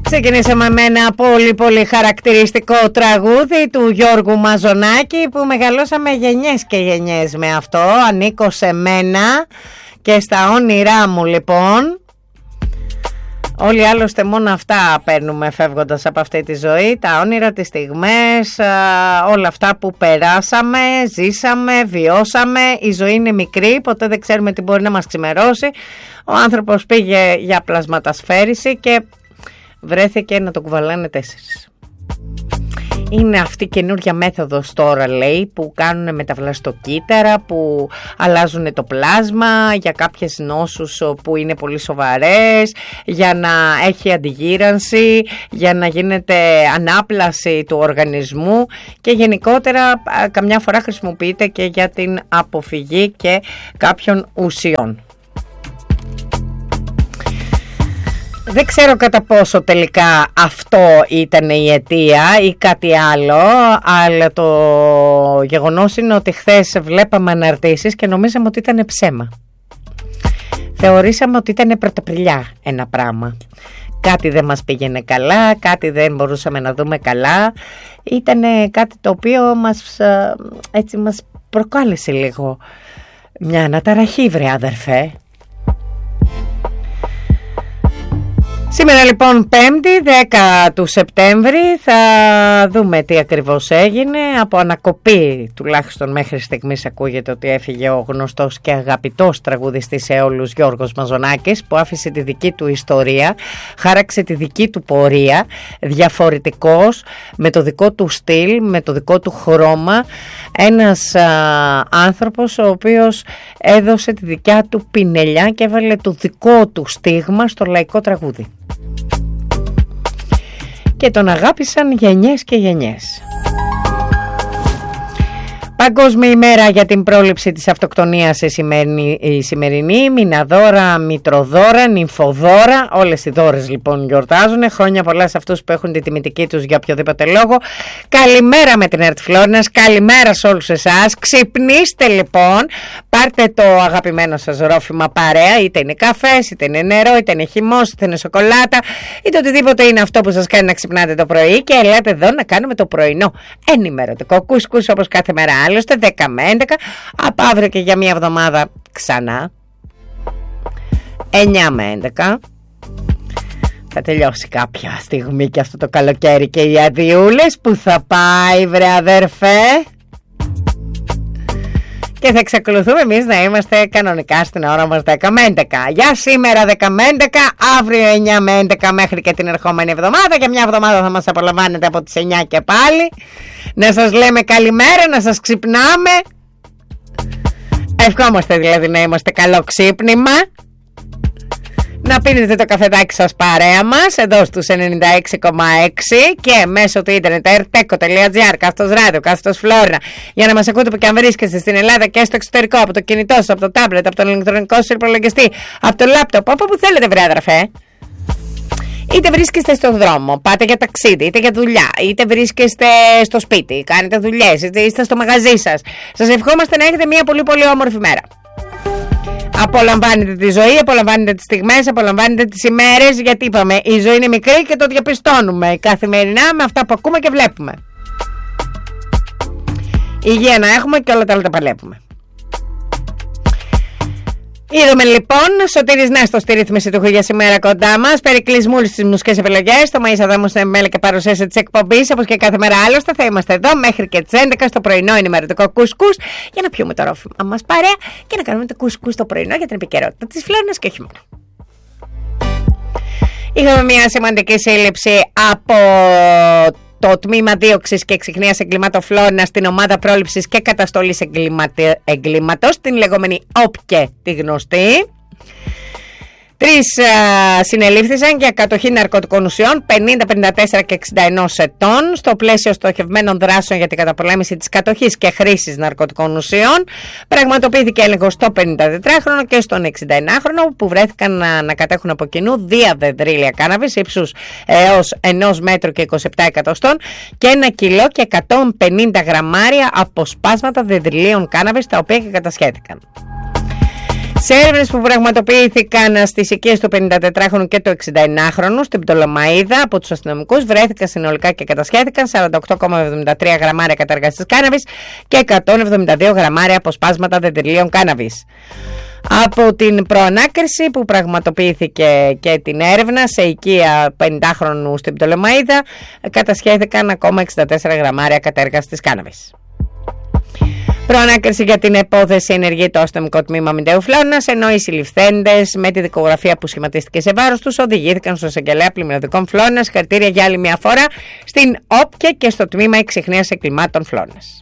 Ξεκινήσαμε με ένα πολύ χαρακτηριστικό τραγούδι του Γιώργου Μαζονάκη που μεγαλώσαμε γενιές και γενιές με αυτό. Ανήκω σε μένα και στα όνειρά μου λοιπόν. Όλοι άλλωστε μόνο αυτά παίρνουμε φεύγοντας από αυτή τη ζωή. Τα όνειρα, τις στιγμές, όλα αυτά που περάσαμε, ζήσαμε, βιώσαμε. Η ζωή είναι μικρή, ποτέ δεν ξέρουμε τι μπορεί να μας ξημερώσει. Ο άνθρωπος πήγε για πλασματασφαίριση και βρέθηκε να το κουβαλάνε 4. Είναι αυτή η καινούργια μέθοδος τώρα, λέει, που κάνουν με τα βλαστοκύτταρα, που αλλάζουν το πλάσμα για κάποιες νόσους που είναι πολύ σοβαρές, για να έχει αντιγύρανση, για να γίνεται ανάπλαση του οργανισμού και γενικότερα καμιά φορά χρησιμοποιείται και για την αποφυγή και κάποιων ουσιών. Δεν ξέρω κατά πόσο τελικά αυτό ήταν η αιτία ή κάτι άλλο, αλλά το γεγονός είναι ότι χθες βλέπαμε αναρτήσεις και νομίζαμε ότι ήταν ψέμα. Θεωρήσαμε ότι ήταν πρωταπριλιά ένα πράγμα. Κάτι δεν μας πήγαινε καλά, κάτι δεν μπορούσαμε να δούμε καλά. Ήταν κάτι το οποίο μας προκάλεσε λίγο μια αναταραχή, βρε αδερφέ. Σήμερα λοιπόν 5η 10 του Σεπτέμβρη θα δούμε τι ακριβώς έγινε. Από ανακοπή τουλάχιστον μέχρι στιγμής ακούγεται ότι έφυγε ο γνωστός και αγαπητός τραγουδιστής σε όλους Γιώργος Μαζονάκης, που άφησε τη δική του ιστορία, χάραξε τη δική του πορεία, διαφορετικός, με το δικό του στυλ, με το δικό του χρώμα. Ένας άνθρωπος ο οποίος έδωσε τη δικιά του πινελιά και έβαλε το δικό του στίγμα στο λαϊκό τραγούδι. Και τον αγάπησαν γενιές και γενιές. Παγκόσμια ημέρα για την πρόληψη της αυτοκτονίας η σημερινή. Μηναδόρα, μητροδόρα, νυμφοδόρα. Όλες οι δώρες λοιπόν γιορτάζουν. Χρόνια πολλά σε αυτούς που έχουν τη τιμητική τους για οποιοδήποτε λόγο. Καλημέρα με την ΕΡΤ Φλόρινας. Καλημέρα σε όλους εσάς. Ξυπνήστε λοιπόν. Πάρτε το αγαπημένο σας ρόφημα παρέα. Είτε είναι καφές, είτε είναι νερό, είτε είναι χυμός, είτε είναι σοκολάτα, είτε οτιδήποτε είναι αυτό που σας κάνει να ξυπνάτε το πρωί. Και ελάτε εδώ να κάνουμε το πρωινό ενημερωτικό κουσκούς όπως κάθε μέρα. Άλλωστε 10 με 11, από αύριο και για μία εβδομάδα ξανά 9 με 11. Θα τελειώσει κάποια στιγμή και αυτό το καλοκαίρι και οι αδειούλες. Που θα πάει, βρε αδερφέ? Και θα εξακολουθούμε εμείς να είμαστε κανονικά στην ώρα μας 10 με 11. Για σήμερα 10 με 11, αύριο 9 με 11 μέχρι και την ερχόμενη εβδομάδα. Για μια εβδομάδα θα μας απολαμβάνετε από τις 9 και πάλι. Να σας λέμε καλημέρα, να σας ξυπνάμε. Ευχόμαστε δηλαδή να είμαστε καλό ξύπνημα. Να πίνετε το καφεδάκι σας παρέα μας εδώ στους 96,6 και μέσω του ίντερνετ erteco.gr, κάθετος ράδιο, κάθετος Φλόρινα, για να μας ακούτε που και αν βρίσκεστε στην Ελλάδα και στο εξωτερικό, από το κινητό σας, από το τάμπλετ, από τον ηλεκτρονικό σας υπολογιστή, από το λάπτοπ, από που θέλετε βρε αδερφέ. Είτε βρίσκεστε στον δρόμο, πάτε για ταξίδι, είτε για δουλειά, είτε βρίσκεστε στο σπίτι, κάνετε δουλειές, είτε είστε στο μαγαζί σας. Σας ευχόμαστε να έχετε μια πολύ όμορφη μέρα. Απολαμβάνετε τη ζωή, απολαμβάνετε τις στιγμές, απολαμβάνετε τις ημέρες, γιατί είπαμε η ζωή είναι μικρή και το διαπιστώνουμε καθημερινά με αυτά που ακούμε και βλέπουμε. Υγεία να έχουμε και όλα τα άλλα τα παλεύουμε. Είδαμε λοιπόν Σωτήρης Νέστος στη ρύθμιση του για σήμερα κοντά μας. Περικλής Μούλης στις μουσικές επιλογές. Το Μαΐσα Δάμου στην επιμέλεια και παρουσίαση της εκπομπής. Όπως και κάθε μέρα άλλωστε θα είμαστε εδώ μέχρι και τις 11 στο πρωινό ενημερωτικό κουσκούς για να πιούμε το ρόφημα μας παρέα και να κάνουμε το κουσκούς το πρωινό για την επικαιρότητα της Φλόρινας και όχι μόνο. Είχαμε μια σημαντική σύλληψη από το τμήμα δίωξης και εξιχνίας εγκλημάτων Φλόρινα στην ομάδα πρόληψης και καταστολής εγκλήματος, την λεγόμενη ΟΠΚΕ τη γνωστή. 3 συνελήφθησαν για κατοχή ναρκωτικών ουσιών, 50, 54 και 61 ετών, στο πλαίσιο στοχευμένων δράσεων για την καταπολέμηση της κατοχής και χρήσης ναρκωτικών ουσιών. Πραγματοποιήθηκε έλεγχος στο 54χρονο και στον 61χρονο, που βρέθηκαν να κατέχουν από κοινού 2 δεντρίλια κάναβης ύψους έως 1 μέτρο και 27 εκατοστών και 1 κιλό και 150 γραμμάρια αποσπάσματα δεντριλίων κάναβης, τα οποία και κατασχέθηκαν. Σε έρευνες που πραγματοποιήθηκαν στις οικίες του 54χρονου και του 69χρονου στην Πτολεμαΐδα από τους αστυνομικούς, βρέθηκαν συνολικά και κατασχέθηκαν 48,73 γραμμάρια καταργαστής κάναβης και 172 γραμμάρια αποσπάσματα δεντριλίων κάναβης. Από την προανάκριση που πραγματοποιήθηκε και την έρευνα σε οικία 50χρονου στην Πτολεμαΐδα, κατασχέθηκαν ακόμα 64 γραμμάρια κατέργαστης κάναβης. Προανάκριση για την υπόθεση ενεργεί το αστυνομικό τμήμα Μητέου Φλόρνας, ενώ οι συλληφθέντες με τη δικογραφία που σχηματίστηκε σε βάρος τους οδηγήθηκαν στο εισαγγελέα πλημμυρωδικών Φλόρνας. Συγχαρητήρια για άλλη μια φορά στην ΟΠΚΕ και στο τμήμα εξιχνίας εγκλημάτων Φλόρνας.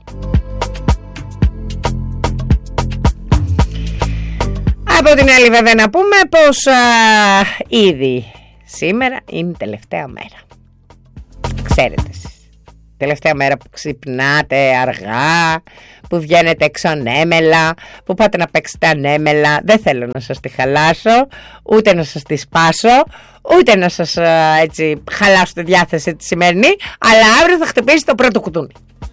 Από την άλλη βέβαια να πούμε πως ήδη σήμερα είναι η τελευταία μέρα. Ξέρετε εσείς. Τελευταία μέρα που ξυπνάτε αργά, που βγαίνετε έξω ανέμελα, που πάτε να παίξετε ανέμελα. Δεν θέλω να σας τη χαλάσω, ούτε να σας τη σπάσω, ούτε να σας έτσι χαλάσω τη διάθεση τη σημερινή, αλλά αύριο θα χτυπήσει το πρώτο κουτούνι.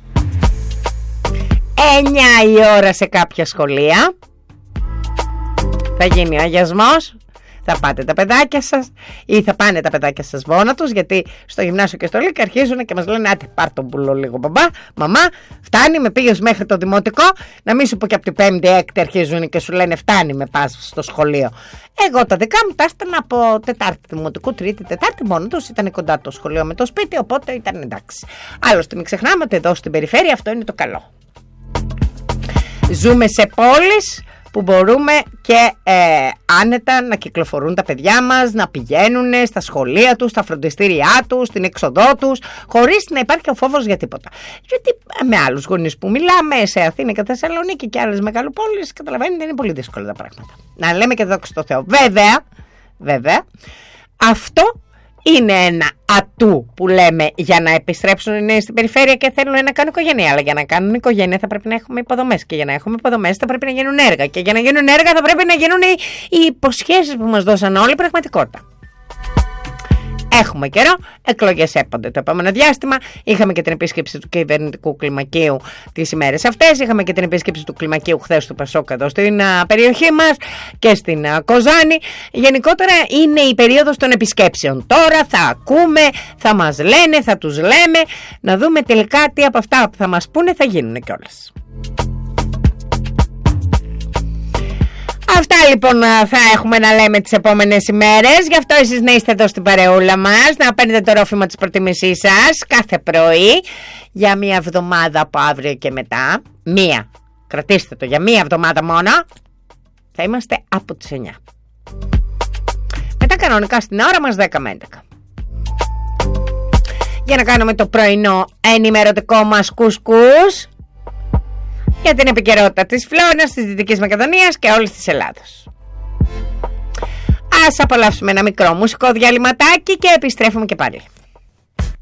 9 η ώρα σε κάποια σχολεία θα γίνει ο αγιασμός. Θα πάτε τα παιδάκια σας ή θα πάνε τα παιδάκια σας μόνα τους, γιατί στο γυμνάσιο και στο λύκειο αρχίζουν και μας λένε άτε πάρ' τον πουλό λίγο μπαμπά, μαμά, φτάνει, με πήγες μέχρι το δημοτικό, να μην σου πω και από την 5η, 6η αρχίζουν και σου λένε φτάνει, με πας στο σχολείο. Εγώ τα δικά μου τα έστελνα από Τετάρτη δημοτικού, Τρίτη, Τετάρτη μόνο τους, ήταν κοντά το σχολείο με το σπίτι, οπότε ήταν εντάξει. Άλλωστε μην ξεχνάμε ότι εδώ στην περιφέρεια αυτό είναι το καλό. Ζούμε σε πόλεις που μπορούμε και άνετα να κυκλοφορούν τα παιδιά μας, να πηγαίνουν στα σχολεία τους, στα φροντιστήριά τους, στην έξοδό τους, χωρίς να υπάρχει ο φόβος για τίποτα. Γιατί με άλλους γονείς που μιλάμε, σε Αθήνα και Θεσσαλονίκη και άλλες μεγαλοπόλεις, καταλαβαίνετε, είναι πολύ δύσκολα τα πράγματα. Να λέμε και δόξα τω Θεώ. Βέβαια, αυτό είναι ένα ατού που λέμε για να επιστρέψουν οι νέοι στην περιφέρεια και θέλουν να κάνουν οικογένεια. Αλλά για να κάνουν οικογένεια θα πρέπει να έχουμε υποδομές. Και για να έχουμε υποδομές θα πρέπει να γίνουν έργα. Και για να γίνουν έργα θα πρέπει να γίνουν οι υποσχέσεις που μας δώσαν όλοι πραγματικότητα. Έχουμε καιρό, εκλογές έπονται το επόμενο διάστημα. Είχαμε και την επίσκεψη του κυβερνητικού κλιμακίου τις ημέρες αυτές. Είχαμε και την επίσκεψη του κλιμακίου χθες του Πασόκ εδώ στην περιοχή μας και στην Κοζάνη. Γενικότερα είναι η περίοδος των επισκέψεων. Τώρα θα ακούμε, θα μας λένε, θα τους λέμε, να δούμε τελικά τι από αυτά που θα μας πούνε θα γίνουν κιόλας. Αυτά λοιπόν θα έχουμε να λέμε τις επόμενες ημέρες. Γι' αυτό εσείς να είστε εδώ στην παρεούλα μας, να παίρνετε το ρόφημα της προτίμησής σας κάθε πρωί για μία εβδομάδα από αύριο και μετά. Κρατήστε το, για μία εβδομάδα μόνο. Θα είμαστε από τις 9. Μετά κανονικά στην ώρα μας 10 με 11. Για να κάνουμε το πρωινό ενημερωτικό μας κουσκούς για την επικαιρότητα της Φλόρνας, της Δυτικής Μακεδονίας και όλης της Ελλάδος. Ας απολαύσουμε ένα μικρό μουσικό διαλυματάκι και επιστρέφουμε και πάλι.